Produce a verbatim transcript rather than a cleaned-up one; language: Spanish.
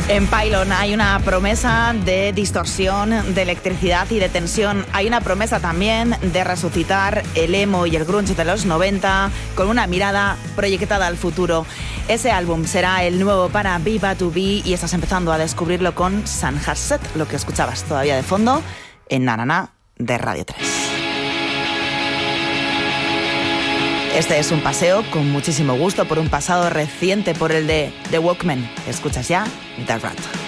En Pylon hay una promesa de distorsión, de electricidad y de tensión. Hay una promesa también de resucitar el emo y el grunge de los noventa con una mirada proyectada al futuro. Ese álbum será el nuevo para Viva to Be y estás empezando a descubrirlo con San Harset, lo que escuchabas todavía de fondo en Na Na Na de Radio tres. Este es un paseo con muchísimo gusto por un pasado reciente, por el de The Walkmen. Escuchas ya The Rat.